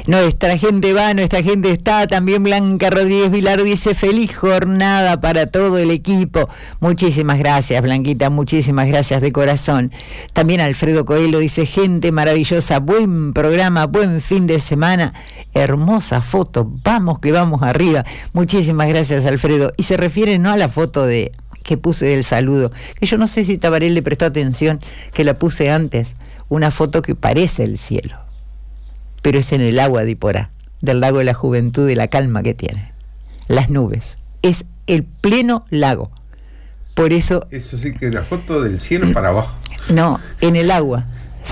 Nuestra gente va, nuestra gente está. También Blanca Rodríguez Vilar dice: feliz jornada para todo el equipo. Muchísimas gracias, Blanquita, muchísimas gracias de corazón. También Alfredo Coelho dice: gente maravillosa, buen programa, buen fin de semana, hermosa foto, vamos que vamos arriba. Muchísimas gracias, Alfredo. Y se refiere no a la foto que puse del saludo, que yo no sé si Tabaré le prestó atención, que la puse antes, una foto que parece el cielo, pero es en el agua de Iporá, del lago de la juventud y la calma que tiene. Las nubes, es el pleno lago. Por eso... Eso sí que la foto del cielo para abajo. No, en el agua.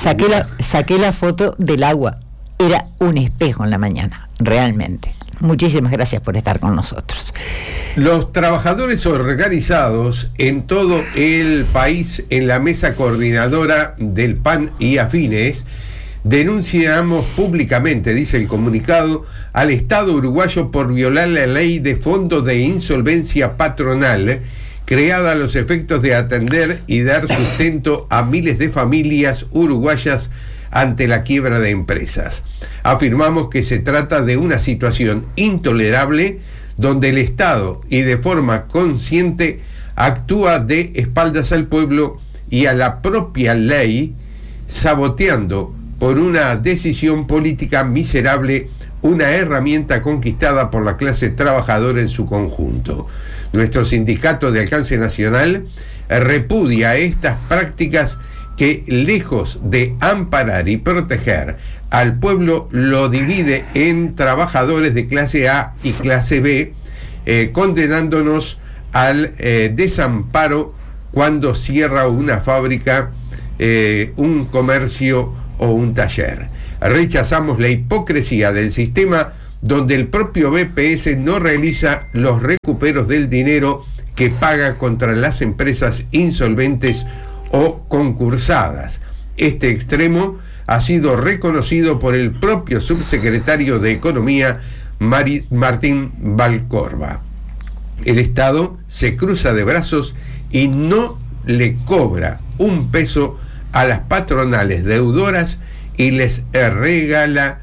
Saqué la foto del agua. Era un espejo en la mañana, realmente. Muchísimas gracias por estar con nosotros. Los trabajadores organizados en todo el país en la mesa coordinadora del PAN y afines denunciamos públicamente, dice el comunicado, al Estado uruguayo por violar la ley de fondos de insolvencia patronal, creada a los efectos de atender y dar sustento a miles de familias uruguayas ante la quiebra de empresas. Afirmamos que se trata de una situación intolerable donde el Estado, y de forma consciente, actúa de espaldas al pueblo y a la propia ley, saboteando por una decisión política miserable una herramienta conquistada por la clase trabajadora en su conjunto. Nuestro sindicato de alcance nacional repudia estas prácticas que, lejos de amparar y proteger al pueblo, lo divide en trabajadores de clase A y clase B, condenándonos al desamparo cuando cierra una fábrica, un comercio o un taller. Rechazamos la hipocresía del sistema donde el propio BPS no realiza los recuperos del dinero que paga contra las empresas insolventes o concursadas. Este extremo ha sido reconocido por el propio subsecretario de Economía, Martín Valcorba. El Estado se cruza de brazos y no le cobra un peso a las patronales deudoras y les regala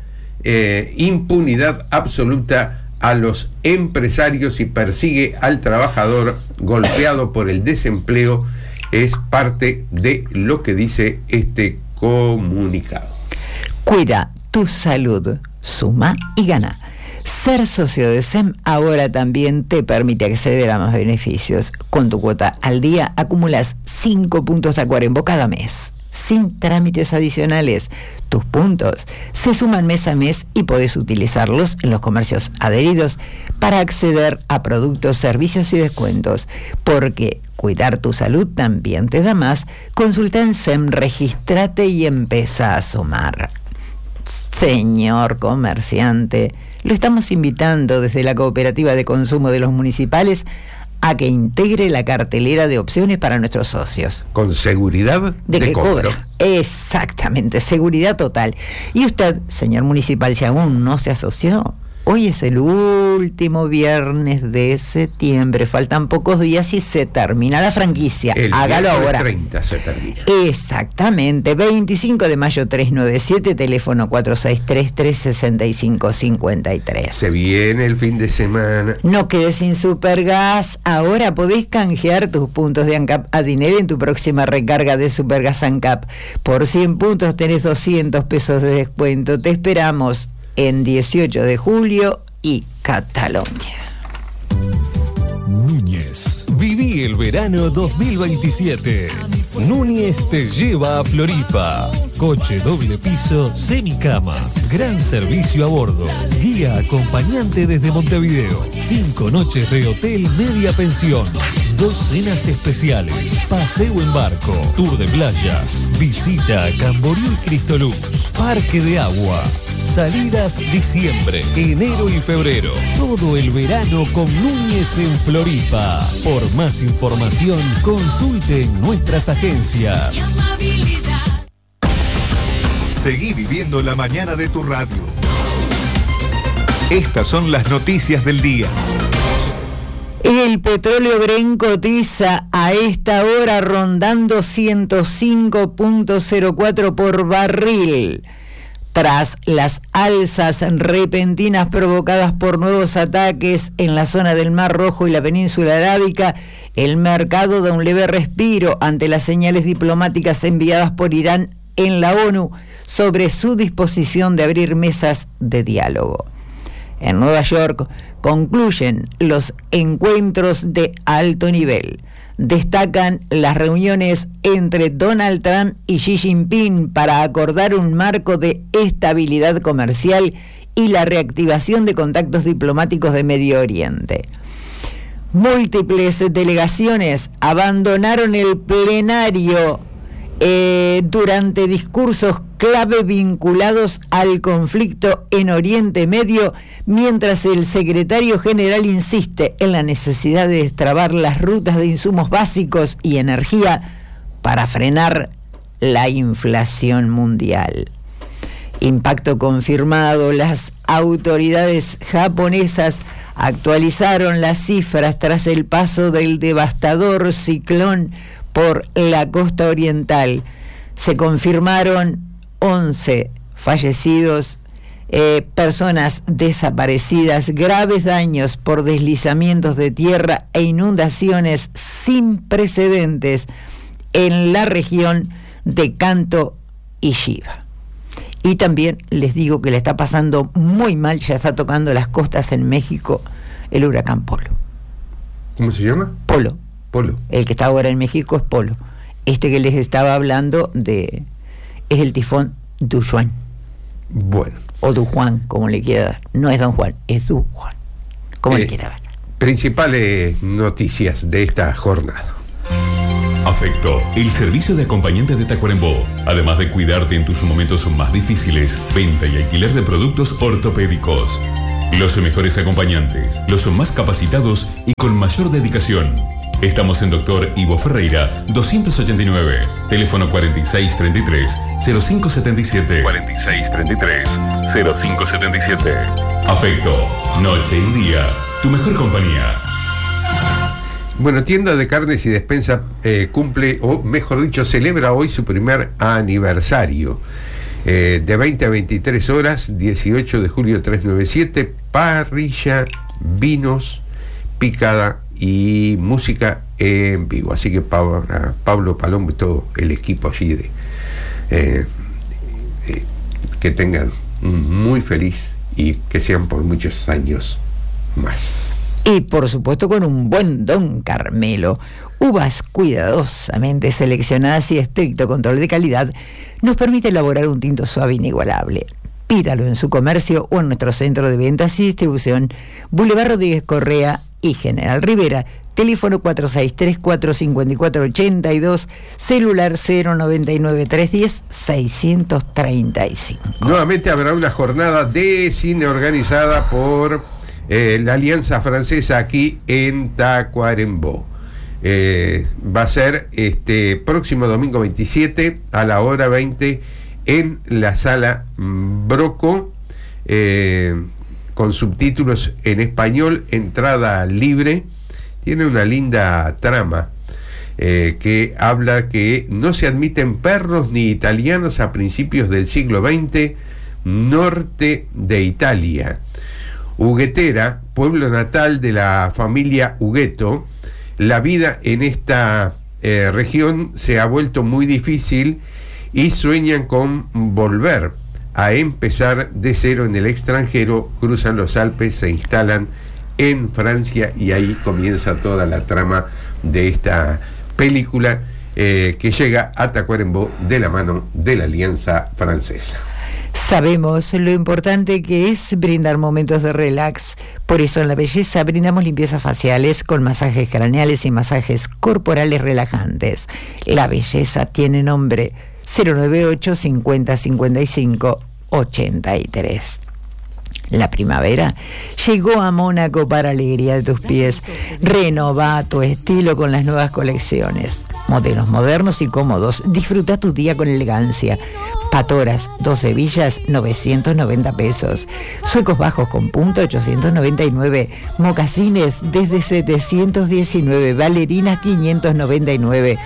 impunidad absoluta a los empresarios y persigue al trabajador golpeado por el desempleo. Es parte de lo que dice este comunicado. Cuida tu salud, suma y gana. Ser socio de SEM ahora también te permite acceder a más beneficios. Con tu cuota al día acumulas 5 puntos de Acuarembo cada mes, sin trámites adicionales. Tus puntos se suman mes a mes y podés utilizarlos en los comercios adheridos para acceder a productos, servicios y descuentos. Porque cuidar tu salud también te da más. Consulta en SEM, regístrate y empezá a sumar. Señor comerciante, lo estamos invitando desde la Cooperativa de Consumo de los Municipales a que integre la cartelera de opciones para nuestros socios. Con seguridad de cobro. Exactamente, seguridad total. Y usted, señor municipal, si aún no se asoció, hoy es el último viernes de septiembre, faltan pocos días y se termina la franquicia. Hágalo ahora. El 30 se termina. Exactamente, 25 de mayo 397, teléfono 4633-6553. Se viene el fin de semana. No quedes sin Supergas, ahora podés canjear tus puntos de ANCAP a dinero en tu próxima recarga de Supergas ANCAP. Por 100 puntos tenés 200 pesos de descuento, te esperamos en 18 de julio y Cataluña. Núñez. Viví el verano 2027. Núñez te lleva a Floripa. Coche doble piso, semicama. Gran servicio a bordo. Guía acompañante desde Montevideo. 5 noches de hotel media pensión. 2 cenas especiales. Paseo en barco. Tour de playas. Visita a Camboriú y Cristoluz. Parque de agua. Salidas diciembre, enero y febrero. Todo el verano con Núñez en Floripa. Por más información, consulte en nuestras agencias. Seguí viviendo la mañana de tu radio. Estas son las noticias del día. El petróleo Brent cotiza a esta hora rondando 105.04 por barril. Tras las alzas repentinas provocadas por nuevos ataques en la zona del Mar Rojo y la península arábica, el mercado da un leve respiro ante las señales diplomáticas enviadas por Irán en la ONU sobre su disposición de abrir mesas de diálogo. En Nueva York concluyen los encuentros de alto nivel. Destacan las reuniones entre Donald Trump y Xi Jinping para acordar un marco de estabilidad comercial y la reactivación de contactos diplomáticos de Medio Oriente. Múltiples delegaciones abandonaron el plenario durante discursos clave vinculados al conflicto en Oriente Medio, mientras el secretario general insiste en la necesidad de destrabar las rutas de insumos básicos y energía para frenar la inflación mundial. Impacto confirmado. Las autoridades japonesas actualizaron las cifras tras el paso del devastador ciclón por la costa oriental. Se confirmaron 11 fallecidos, personas desaparecidas, graves daños por deslizamientos de tierra e inundaciones sin precedentes en la región de Kanto y Chiba. Y también les digo que le está pasando muy mal, ya está tocando las costas en México, el huracán Polo. ¿Cómo se llama? Polo. Polo. El que está ahora en México es Polo. Este que les estaba hablando es el tifón Dujuan. Bueno. O Dujuan, como le quiera dar. No es Don Juan, es Dujuan, como le quiera dar. Principales noticias de esta jornada. Afecto, el servicio de acompañante de Tacuarembó. Además de cuidarte en tus momentos más difíciles, venta y alquiler de productos ortopédicos. Los mejores acompañantes, los más capacitados y con mayor dedicación. Estamos en Dr. Ivo Ferreira, 289, teléfono 4633-0577. 4633-0577. Afecto, noche y día, tu mejor compañía. Bueno, Tienda de Carnes y Despensa cumple, o mejor dicho, celebra hoy su primer aniversario. De 20 a 23 horas, 18 de julio 397, parrilla, vinos, picada y música en vivo. Así que para Pablo Palomo y todo el equipo allí que tengan un muy feliz y que sean por muchos años más. Y por supuesto con un buen Don Carmelo. Uvas cuidadosamente seleccionadas y estricto control de calidad nos permite elaborar un tinto suave e inigualable. Pídalo en su comercio o en nuestro centro de ventas y distribución, Boulevard Rodríguez Correa y General Rivera, teléfono 4634-5482, celular 099-310-635. Nuevamente habrá una jornada de cine organizada por la Alianza Francesa aquí en Tacuarembó. Va a ser próximo domingo 27 a la hora 20 en la sala Broco, con subtítulos en español, entrada libre. Tiene una linda trama que habla que no se admiten perros ni italianos a principios del siglo XX, norte de Italia. Huguetera, pueblo natal de la familia Hugueto, la vida en esta región se ha vuelto muy difícil y sueñan con volver a empezar de cero en el extranjero, cruzan los Alpes, se instalan en Francia y ahí comienza toda la trama de esta película que llega a Tacuarembó de la mano de la Alianza Francesa. Sabemos lo importante que es brindar momentos de relax. Por eso en La Belleza brindamos limpiezas faciales con masajes craneales y masajes corporales relajantes. La Belleza tiene nombre: 098 50 55 83. La primavera llegó a Mónaco para alegría de tus pies. Renova tu estilo con las nuevas colecciones. Modelos modernos y cómodos. Disfruta tu día con elegancia. Patoras, 2 hebillas, 990 pesos. Suecos bajos con punta, 899. Mocasines desde 719. Bailarinas, 599.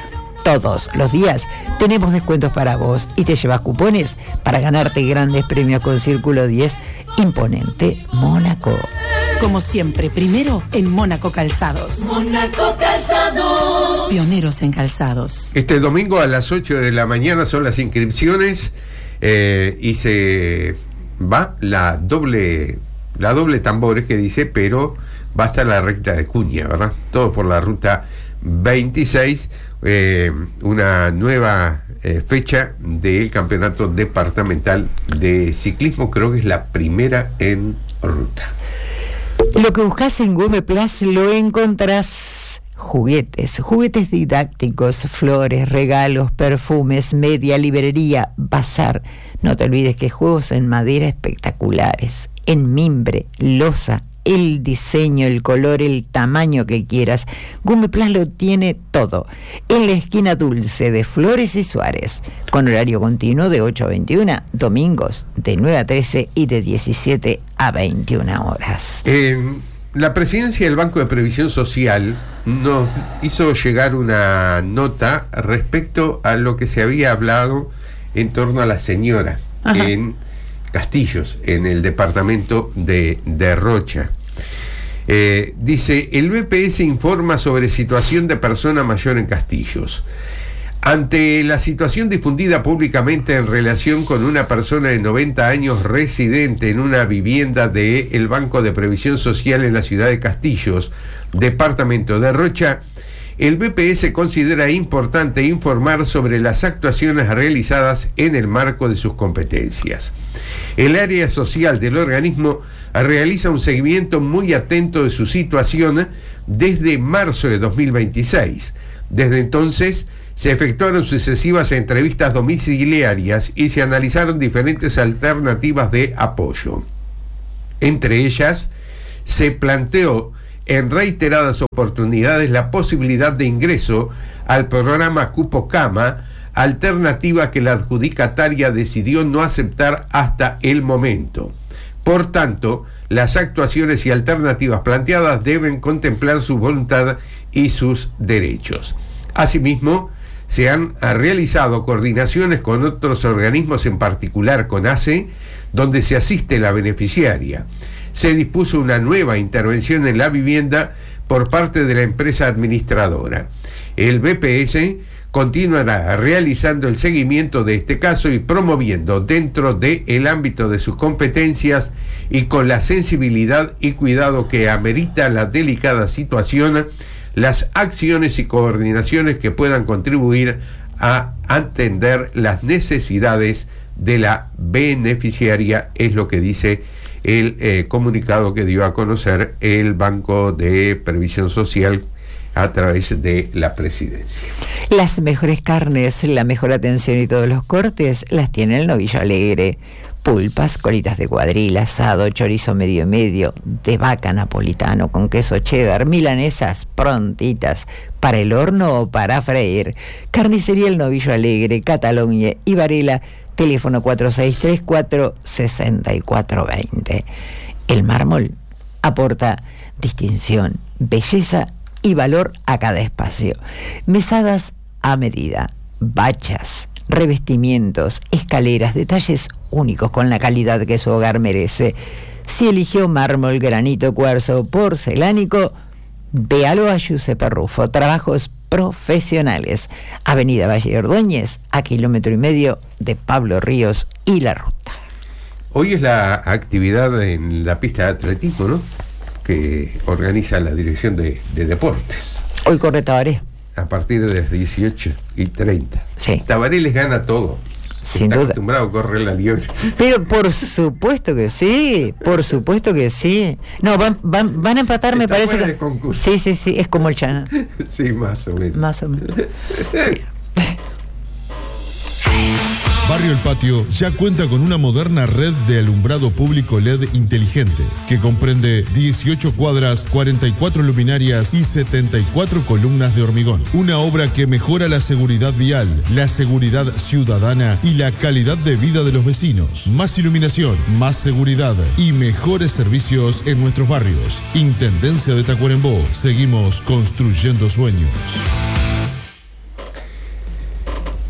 Todos los días tenemos descuentos para vos y te llevas cupones para ganarte grandes premios con Círculo 10 Imponente Mónaco. Como siempre, primero en Mónaco Calzados. Mónaco Calzados. Pioneros en calzados. Este domingo a las 8 de la mañana son las inscripciones y se va la doble tambores que dice, pero va hasta la recta de Cuña, ¿verdad? Todo por la ruta 26, una nueva fecha del campeonato departamental de ciclismo, creo que es la primera en ruta. Lo que buscas en Güemes Plus lo encontrás. Juguetes didácticos, flores, regalos, perfumes, media, librería, bazar. No te olvides que juegos en madera espectaculares, en mimbre, loza, el diseño, el color, el tamaño que quieras. Güemes Plus lo tiene todo. En la esquina dulce de Flores y Suárez, con horario continuo de 8 a 21, domingos de 9 a 13 y de 17 a 21 horas. La presidencia del Banco de Previsión Social nos hizo llegar una nota respecto a lo que se había hablado en torno a la señora en Castillos, en el departamento de Rocha. Dice, el BPS informa sobre situación de persona mayor en Castillos. Ante la situación difundida públicamente en relación con una persona de 90 años residente en una vivienda del Banco de Previsión Social en la ciudad de Castillos, departamento de Rocha, el BPS considera importante informar sobre las actuaciones realizadas en el marco de sus competencias. El área social del organismo realiza un seguimiento muy atento de su situación desde marzo de 2026. Desde entonces, se efectuaron sucesivas entrevistas domiciliarias y se analizaron diferentes alternativas de apoyo. Entre ellas, se planteó en reiteradas oportunidades la posibilidad de ingreso al programa Cupo Cama, alternativa que la adjudicataria decidió no aceptar hasta el momento. Por tanto, las actuaciones y alternativas planteadas deben contemplar su voluntad y sus derechos. Asimismo, se han realizado coordinaciones con otros organismos, en particular con ACE, donde se asiste a la beneficiaria. Se dispuso una nueva intervención en la vivienda por parte de la empresa administradora. El BPS continuará realizando el seguimiento de este caso y promoviendo dentro del ámbito de sus competencias y con la sensibilidad y cuidado que amerita la delicada situación, las acciones y coordinaciones que puedan contribuir a atender las necesidades de la beneficiaria, es lo que dice el comunicado que dio a conocer el Banco de Previsión Social a través de la presidencia. Las mejores carnes, la mejor atención y todos los cortes las tiene el Novillo Alegre. Pulpas, colitas de cuadril, asado, chorizo medio y medio, de vaca napolitano con queso cheddar, milanesas prontitas para el horno o para freír. Carnicería El Novillo Alegre, Cataluña y Varela, teléfono 4634-6420. El mármol aporta distinción, belleza y valor a cada espacio. Mesadas a medida, bachas, revestimientos, escaleras, detalles únicos con la calidad que su hogar merece. Si eligió mármol, granito, cuarzo o porcelánico, véalo a Giuseppe Rufo. Trabajos profesionales. Avenida Valle Ordóñez, a 1,5 kilómetros de Pablo Ríos y La Ruta. Hoy es la actividad en la pista de atletismo, ¿no?, que organiza la Dirección de Deportes. Hoy corre Tabaré. A partir de las 18:30. Sí. Tabaré les gana todo. Sin Está duda. acostumbrado a correr la liebre. Pero por supuesto que sí, por supuesto que sí. No, van a empatar, me Está parece. fuera de concurso. Sí, es como el Chana. Sí, más o menos. Más o menos. Sí. Barrio El Patio ya cuenta con una moderna red de alumbrado público LED inteligente que comprende 18 cuadras, 44 luminarias y 74 columnas de hormigón. Una obra que mejora la seguridad vial, la seguridad ciudadana y la calidad de vida de los vecinos. Más iluminación, más seguridad y mejores servicios en nuestros barrios. Intendencia de Tacuarembó. Seguimos construyendo sueños.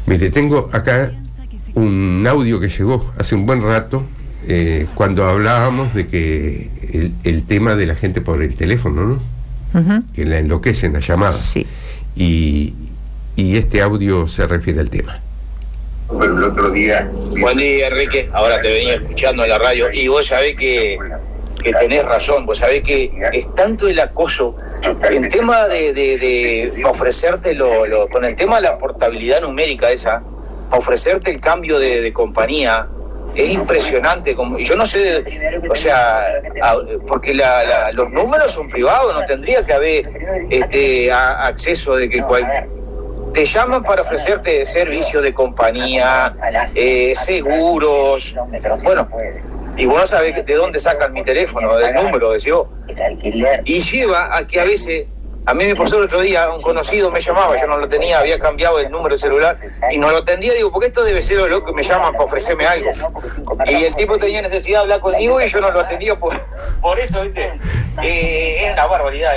Mire, tengo acá un audio que llegó hace un buen rato, cuando hablábamos de que el tema de la gente por el teléfono, ¿no? Uh-huh. Que la enloquecen las llamadas. Sí. Y este audio se refiere al tema. Bueno, el otro día... Buen día, Enrique. Ahora te venía escuchando en la radio y vos sabés que tenés razón. Vos sabés que es tanto el acoso en tema de ofrecerte con el tema de la portabilidad numérica esa, ofrecerte el cambio de compañía. Es impresionante, yo no sé, o sea, porque los números son privados, no tendría que haber acceso de que te llaman para ofrecerte servicio de compañía, seguros, bueno, y vos no sabés de dónde sacan mi teléfono, del número, decís vos, y lleva a que a veces... A mí me pasó el otro día, un conocido me llamaba, yo no lo tenía, había cambiado el número de celular y no lo atendía, digo, porque esto debe ser lo que me llaman para ofrecerme algo. Y el tipo tenía necesidad de hablar conmigo y yo no lo atendía por eso, ¿viste? Es una barbaridad,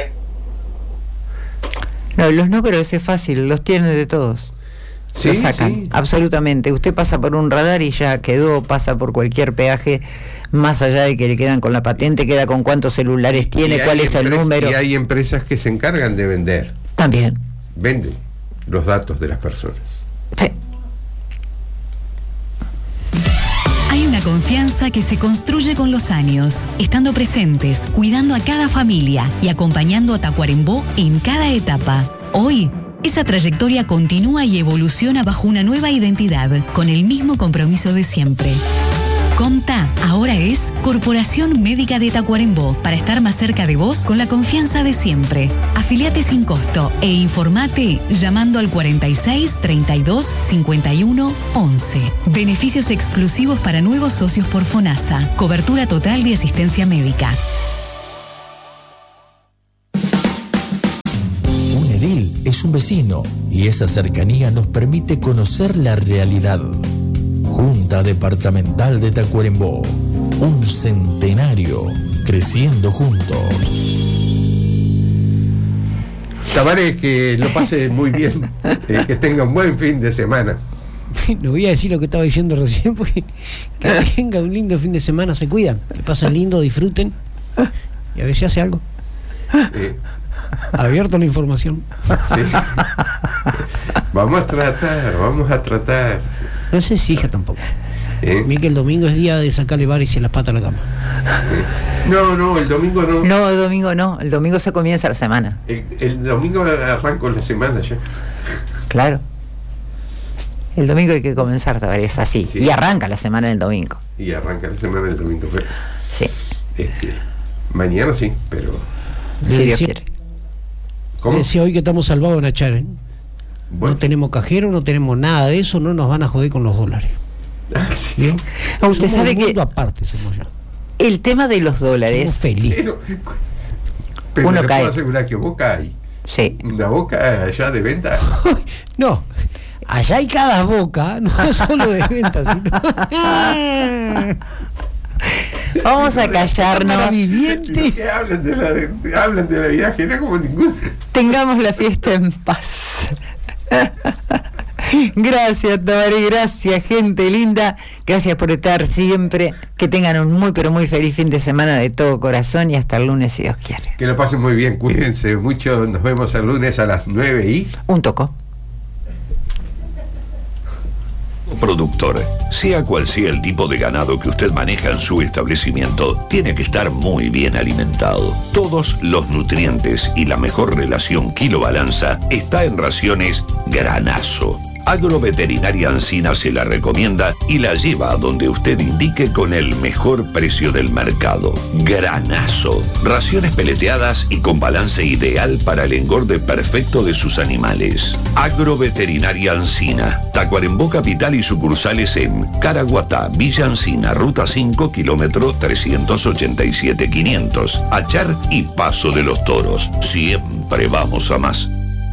No, los números es fácil, los tienen de todos. Sí, lo sacan, sí. Absolutamente. Usted pasa por un radar y ya quedó, pasa por cualquier peaje, más allá de que le quedan con la patente, queda con cuántos celulares tiene, cuál es el número. Y hay empresas que se encargan de vender. También. Venden los datos de las personas. Sí. Hay una confianza que se construye con los años, estando presentes, cuidando a cada familia y acompañando a Tacuarembó en cada etapa. Hoy, esa trayectoria continúa y evoluciona bajo una nueva identidad, con el mismo compromiso de siempre. Comta ahora es Corporación Médica de Tacuarembó, para estar más cerca de vos con la confianza de siempre. Afiliate sin costo e informate llamando al 46 32 51 11. Beneficios exclusivos para nuevos socios por FONASA. Cobertura total de asistencia médica. Un edil es un vecino y esa cercanía nos permite conocer la realidad. Junta Departamental de Tacuarembó, un centenario, creciendo juntos. Tavares, que lo pase muy bien, que tenga un buen fin de semana. No voy a decir lo que estaba diciendo recién, porque que tenga un lindo fin de semana, se cuidan, que pasen lindo, disfruten y a ver si hace algo. Abierto la información. Sí. Vamos a tratar. No se exija tampoco. A mí que el domingo es día de sacarle varices en las patas a la cama. No, el domingo no. No, el domingo no. El domingo se comienza la semana. El domingo arranco la semana ya. Claro. El domingo hay que comenzar, Tavares, así. Sí. Y arranca la semana el domingo. Y arranca la semana el domingo. Pero, sí. Mañana sí, pero... Si Dios quiere. ¿Cómo? Decía hoy que estamos salvados en Achar, ¿eh? Bueno. No tenemos cajero, no tenemos nada de eso, no nos van a joder con los dólares. Sí. No, usted sabe que aparte somos ya. El tema de los dólares, feliz. Pero uno le cae. puedo asegurar que Boca hay. Sí. Una Boca allá de venta. No, allá hay cada Boca, no solo de venta, sino... Vamos a callarnos. Que hablan de la vida ajena como ninguna. Tengamos la fiesta en paz. Gracias, Tavares, gracias, gente linda. Gracias por estar siempre. Que tengan un muy, pero muy feliz fin de semana de todo corazón y hasta el lunes, si Dios quiere. Que lo pasen muy bien, cuídense mucho. Nos vemos el lunes a las 9 y... Un toco. Productor, sea cual sea el tipo de ganado que usted maneja en su establecimiento, tiene que estar muy bien alimentado. Todos los nutrientes y la mejor relación kilo-balanza está en raciones Granazo. Agroveterinaria Ancina se la recomienda y la lleva a donde usted indique con el mejor precio del mercado. Granazo. Raciones peleteadas y con balance ideal para el engorde perfecto de sus animales. Agroveterinaria Ancina. Tacuarembó Capital y sucursales en Caraguatá, Villa Ancina, Ruta 5, kilómetro 387-500. Achar y Paso de los Toros. Siempre vamos a más.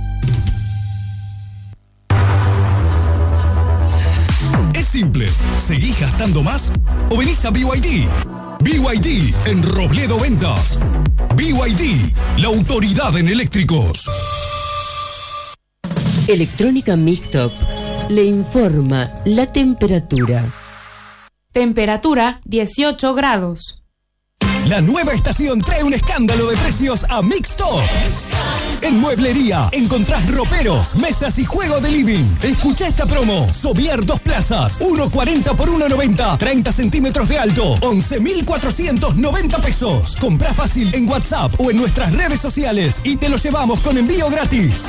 Es simple, ¿seguís gastando más o venís a BYD? BYD en Robledo Ventas. BYD, la autoridad en electrónicos. Electrónica Mictop. Le informa la temperatura. Temperatura 18 grados. La nueva estación trae un escándalo de precios a Mixto. En Mueblería encontrás roperos, mesas y juego de living. Escucha esta promo. Somier 2 plazas, 1.40 por 1.90, 30 centímetros de alto, 11.490 pesos. Comprá fácil en WhatsApp o en nuestras redes sociales y te lo llevamos con envío gratis.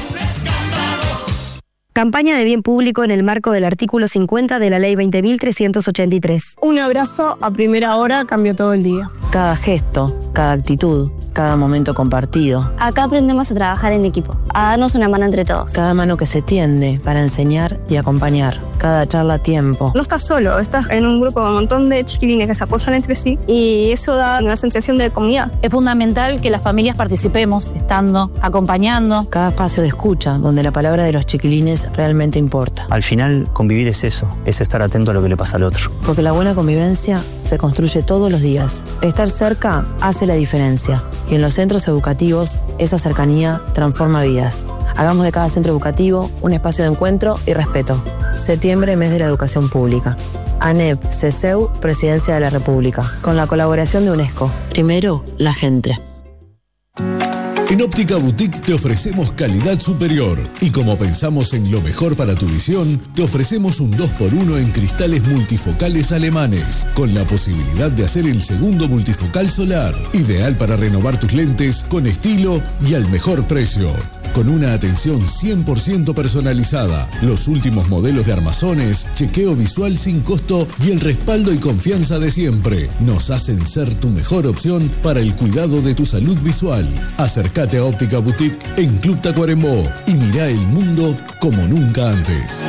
Campaña de bien público en el marco del artículo 50 de la Ley 20.383. Un abrazo a primera hora cambió todo el día. Cada gesto, cada actitud, cada momento compartido. Acá aprendemos a trabajar en equipo, a darnos una mano entre todos. Cada mano que se tiende para enseñar y acompañar. Cada charla a tiempo. No estás solo, estás en un grupo con un montón de chiquilines que se apoyan entre sí y eso da una sensación de comunidad. Es fundamental que las familias participemos, estando, acompañando. Cada espacio de escucha, donde la palabra de los chiquilines realmente importa. Al final, convivir es eso, es estar atento a lo que le pasa al otro. Porque la buena convivencia se construye todos los días. Estar cerca hace la diferencia. Y en los centros educativos, esa cercanía transforma vidas. Hagamos de cada centro educativo un espacio de encuentro y respeto. Septiembre, mes de la educación pública. ANEP, CESEU, Presidencia de la República. Con la colaboración de UNESCO. Primero, la gente. En Óptica Boutique te ofrecemos calidad superior y como pensamos en lo mejor para tu visión, te ofrecemos un 2x1 en cristales multifocales alemanes, con la posibilidad de hacer el segundo multifocal solar, ideal para renovar tus lentes con estilo y al mejor precio. Con una atención 100% personalizada, los últimos modelos de armazones, chequeo visual sin costo y el respaldo y confianza de siempre nos hacen ser tu mejor opción para el cuidado de tu salud visual. Acércate a Óptica Boutique en Club Tacuarembó y mirá el mundo como nunca antes.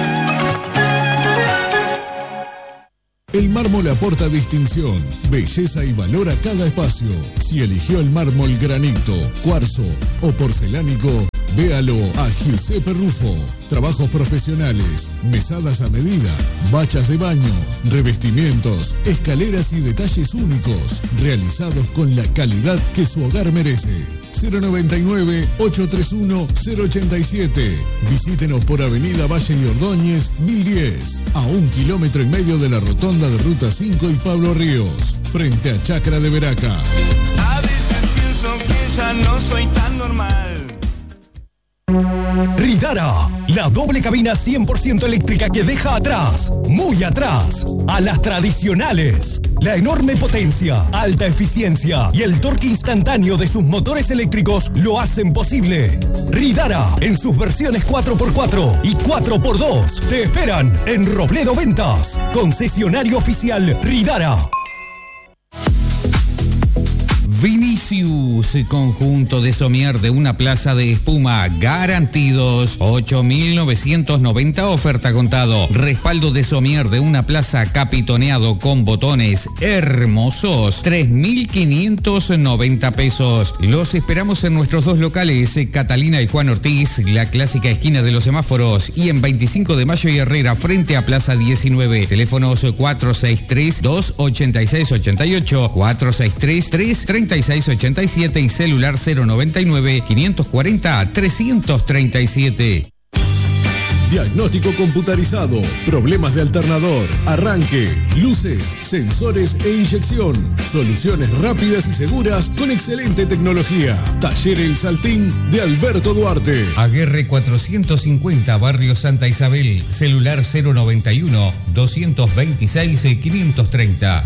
El mármol aporta distinción, belleza y valor a cada espacio. Si eligió el mármol granito, cuarzo o porcelánico, véalo a Giuseppe Rufo. Trabajos profesionales, mesadas a medida, bachas de baño, revestimientos, escaleras y detalles únicos, realizados con la calidad que su hogar merece. 099-831-087. Visítenos por Avenida Valle y Ordóñez, 1010, a 1,5 kilómetros de la rotonda de Ruta 5 y Pablo Ríos, frente a Chacra de Veraca. A veces pienso que ya no soy tan normal. Ridara, la doble cabina 100% eléctrica que deja atrás, muy atrás, a las tradicionales. La enorme potencia, alta eficiencia y el torque instantáneo de sus motores eléctricos lo hacen posible. Ridara, en sus versiones 4x4 y 4x2, te esperan en Robledo Ventas, concesionario oficial Ridara. Vinicius, conjunto de somier de una plaza de espuma, garantidos, 8.990 oferta contado. Respaldo de somier de una plaza capitoneado con botones hermosos, 3.590 pesos. Los esperamos en nuestros dos locales, Catalina y Juan Ortiz, la clásica esquina de los semáforos, y en 25 de Mayo y Herrera, frente a Plaza 19. Teléfonos 463-286-88, 463-336-87 y celular 099-540-337. Diagnóstico computarizado, problemas de alternador, arranque, luces, sensores e inyección. Soluciones rápidas y seguras con excelente tecnología. Taller El Saltín de Alberto Duarte. Aguerre 450, Barrio Santa Isabel. Celular 091-226-530.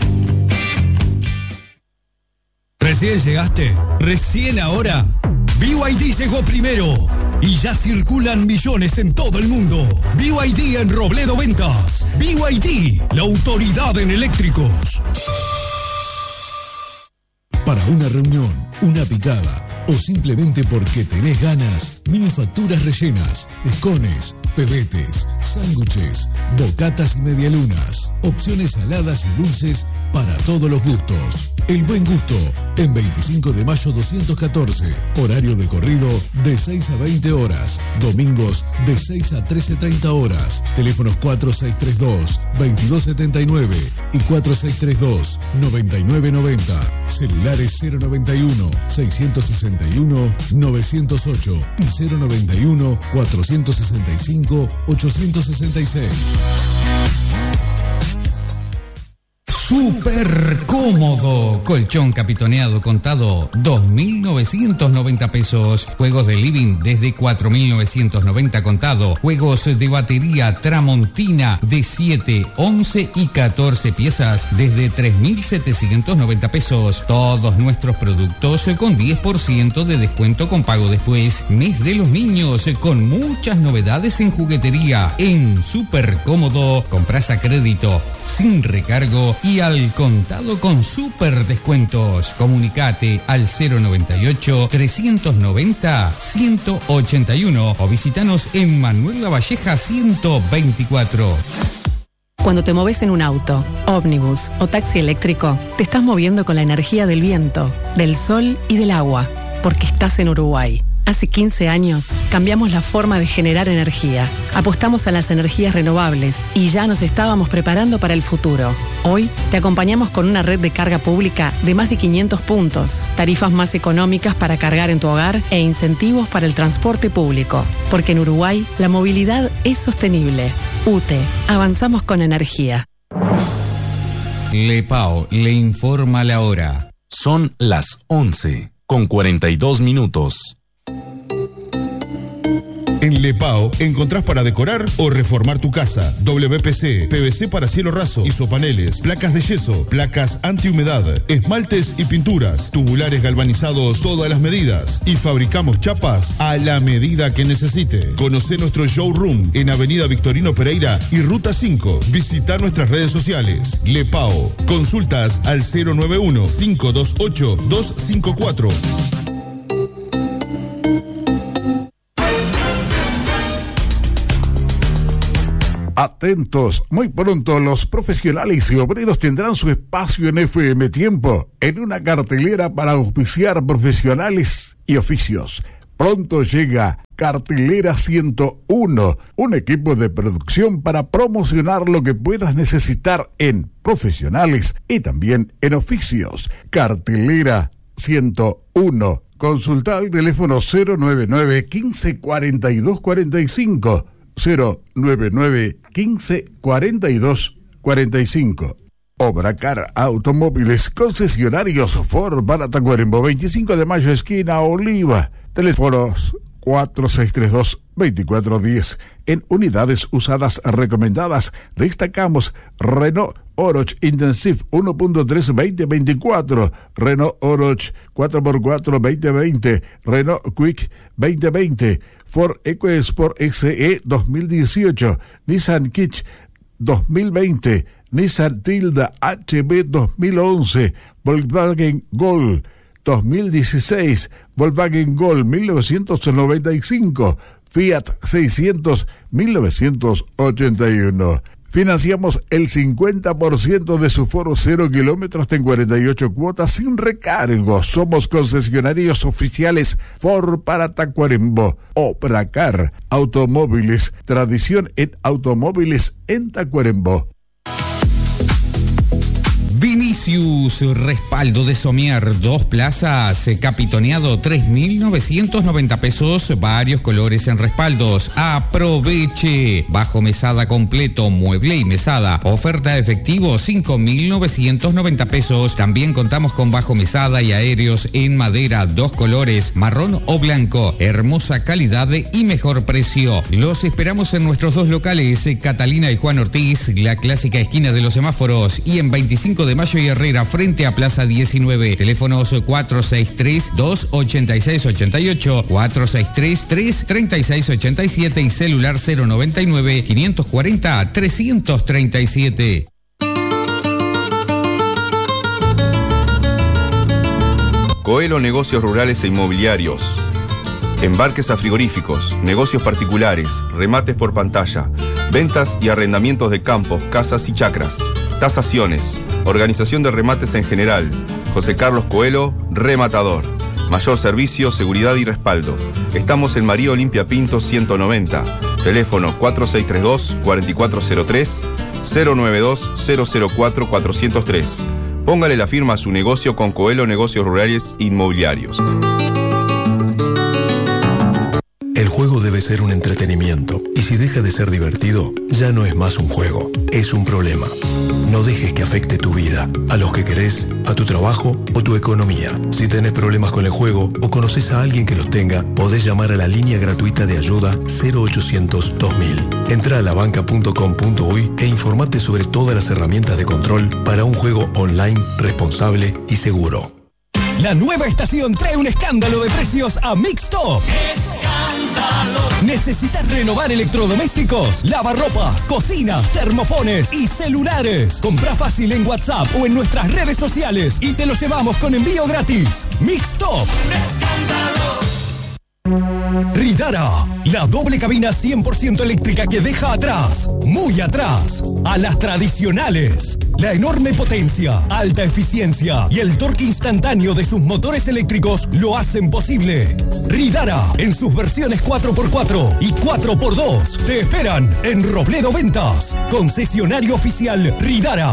¿Recién llegaste? ¿Recién ahora? BYD llegó primero y ya circulan millones en todo el mundo. BYD en Robledo Ventas. BYD, la autoridad en eléctricos. Para una reunión, una picada o simplemente porque tenés ganas, mini facturas rellenas, escones, pebetes, sándwiches, bocatas y medialunas, opciones saladas y dulces para todos los gustos. El Buen Gusto, en 25 de Mayo 214, horario de corrido de 6 a 20 horas, domingos de 6 a 13:30 horas, teléfonos 4632-2279 y 4632-9990, celulares 091-661-908 y 091-465 095-866. Súper cómodo. Colchón capitoneado contado, 2.990 pesos. Juegos de living desde 4.990 contado. Juegos de batería Tramontina de 7, 11 y 14 piezas desde 3.790 pesos. Todos nuestros productos con 10% de descuento con pago después. Mes de los niños con muchas novedades en juguetería. En Súper Cómodo, compras a crédito, sin recargo y al contado con súper descuentos. Comunicate al 098-390-181 o visitanos en Manuel Lavalleja 124. Cuando te moves en un auto, ómnibus o taxi eléctrico, te estás moviendo con la energía del viento, del sol y del agua, porque estás en Uruguay. Hace 15 años cambiamos la forma de generar energía. Apostamos a las energías renovables y ya nos estábamos preparando para el futuro. Hoy te acompañamos con una red de carga pública de más de 500 puntos, tarifas más económicas para cargar en tu hogar e incentivos para el transporte público. Porque en Uruguay la movilidad es sostenible. UTE, avanzamos con energía. Lepao le informa la hora. Son las 11:42. En Lepao encontrás para decorar o reformar tu casa. WPC, PVC para cielo raso, isopaneles, placas de yeso, placas antihumedad, esmaltes y pinturas, tubulares galvanizados, todas las medidas. Y fabricamos chapas a la medida que necesite. Conocé nuestro showroom en Avenida Victorino Pereira y Ruta 5. Visita nuestras redes sociales. Lepao. Consultas al 091-528-254. Atentos, muy pronto los profesionales y obreros tendrán su espacio en FM Tiempo, en una cartelera para auspiciar profesionales y oficios. Pronto llega Cartelera 101, un equipo de producción para promocionar lo que puedas necesitar en profesionales y también en oficios. Cartelera 101. Consulta al teléfono 099 15 42 45. 099 15 42 45. Obracar Automóviles, concesionarios Ford para Tacuarembó, 25 de mayo, esquina Oliva. Teléfonos 4632-2410. En unidades usadas recomendadas destacamos Renault Oroch Intensive 1.3 2024, Renault Oroch 4x4 2020, Renault Quick 2020, Ford EcoSport XE 2018, Nissan Kitsch 2020, Nissan Tilda HB 2011, Volkswagen Gol 2016, Volkswagen Gol 1995, Fiat 600 1981. Financiamos el 50% de su foro 0 kilómetros hasta en 48 cuotas sin recargo. Somos concesionarios oficiales Ford para Tacuarembó. Obracar Automóviles, tradición en automóviles en Tacuarembó. Vinicius, respaldo de Somier, 2 plazas, capitoneado 3.990 pesos, varios colores en respaldos. Aproveche, bajo mesada completo, mueble y mesada, oferta efectivo 5.990 pesos. También contamos con bajo mesada y aéreos en madera, 2 colores, marrón o blanco, hermosa calidad y mejor precio. Los esperamos en nuestros 2 locales, Catalina y Juan Ortiz, la clásica esquina de los semáforos, y en 25 de Mayo y Herrera, frente a Plaza 19. Teléfonos 463-286-88, 463-336-87 y celular 099-540-337. Coelho Negocios Rurales e Inmobiliarios. Embarques a frigoríficos, negocios particulares, remates por pantalla, ventas y arrendamientos de campos, casas y chacras, tasaciones, organización de remates en general. José Carlos Coelho, rematador. Mayor servicio, seguridad y respaldo. Estamos en María Olimpia Pinto 190. Teléfono 4632-4403, 092-004-403. Póngale la firma a su negocio con Coelho Negocios Rurales Inmobiliarios. El juego debe ser un entretenimiento, y si deja de ser divertido, ya no es más un juego, es un problema. No dejes que afecte tu vida, a los que querés, a tu trabajo o tu economía. Si tenés problemas con el juego o conoces a alguien que los tenga, podés llamar a la línea gratuita de ayuda 0800 2000. Entra a labanca.com.uy e informate sobre todas las herramientas de control para un juego online responsable y seguro. La nueva estación trae un escándalo de precios a Mixtop. ¿Necesitas renovar electrodomésticos, lavarropas, cocinas, termofones y celulares? Compra fácil en WhatsApp o en nuestras redes sociales y te lo llevamos con envío gratis. Mixtop. Ridara, la doble cabina 100% eléctrica que deja atrás, muy atrás, a las tradicionales. La enorme potencia, alta eficiencia y el torque instantáneo de sus motores eléctricos lo hacen posible. Ridara, en sus versiones 4x4 y 4x2, te esperan en Robledo Ventas, concesionario oficial Ridara.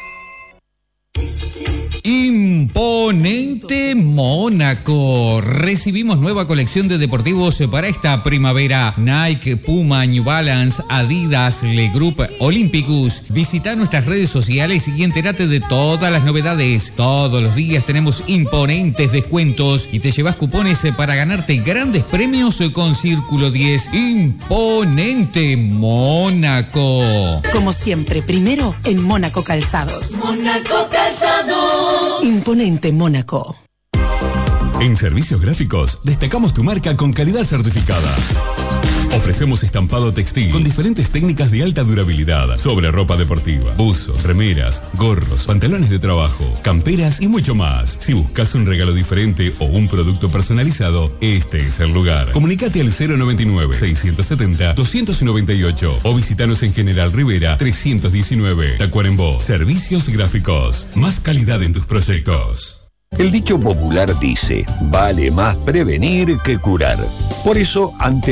Imponente Mónaco. Recibimos nueva colección de deportivos para esta primavera. Nike, Puma, New Balance, Adidas, Le Group, Olympicus. Visita nuestras redes sociales y entérate de todas las novedades. Todos los días tenemos imponentes descuentos y te llevas cupones para ganarte grandes premios con Círculo 10. Imponente Mónaco. Como siempre, primero en Mónaco Calzados. Mónaco Calzados. Imponente Mónaco. En Servicios Gráficos destacamos tu marca con calidad certificada. Ofrecemos estampado textil con diferentes técnicas de alta durabilidad sobre ropa deportiva, buzos, remeras, gorros, pantalones de trabajo, camperas y mucho más. Si buscas un regalo diferente o un producto personalizado, este es el lugar. Comunicate al 099-670-298 o visitanos en General Rivera 319, Tacuarembó. Servicios Gráficos, más calidad en tus proyectos. El dicho popular dice, vale más prevenir que curar. Por eso, ante